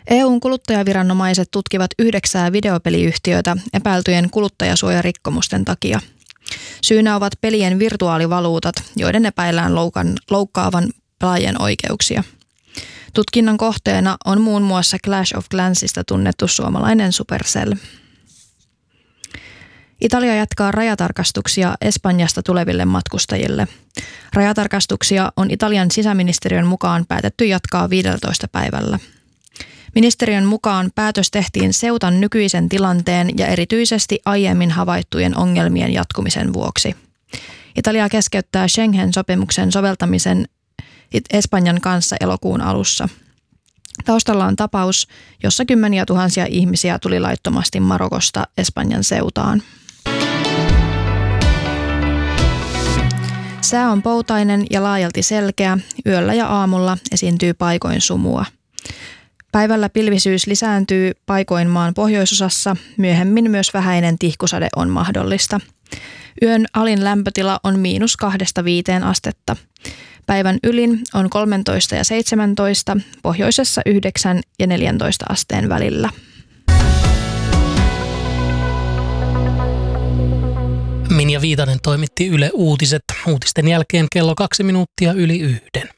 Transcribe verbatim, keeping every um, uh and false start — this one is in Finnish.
E U:n kuluttajaviranomaiset tutkivat yhdeksää videopeliyhtiötä epäiltyjen kuluttajasuojarikkomusten takia. Syynä ovat pelien virtuaalivaluutat, joiden epäillään loukan, loukkaavan pelaajien oikeuksia. Tutkinnan kohteena on muun muassa Clash of Clansista tunnettu suomalainen Supercell. Italia jatkaa rajatarkastuksia Espanjasta tuleville matkustajille. Rajatarkastuksia on Italian sisäministeriön mukaan päätetty jatkaa viidellätoista päivällä. Ministeriön mukaan päätös tehtiin Ceutan nykyisen tilanteen ja erityisesti aiemmin havaittujen ongelmien jatkumisen vuoksi. Italia keskeyttää Schengen-sopimuksen soveltamisen Espanjan kanssa elokuun alussa. Taustalla on tapaus, jossa kymmeniä tuhansia ihmisiä tuli laittomasti Marokosta Espanjan Ceutaan. Sää on poutainen ja laajalti selkeä, yöllä ja aamulla esiintyy paikoin sumua. Päivällä pilvisyys lisääntyy paikoin maan pohjoisosassa, myöhemmin myös vähäinen tihkusade on mahdollista. Yön alin lämpötila on miinus kahdesta viiteen astetta. Päivän ylin on kolmetoista ja seitsemäntoista, pohjoisessa yhdeksän ja neljäntoista asteen välillä. Minja Viitanen toimitti Yle Uutiset. Uutisten jälkeen kello kaksi minuuttia yli yhden.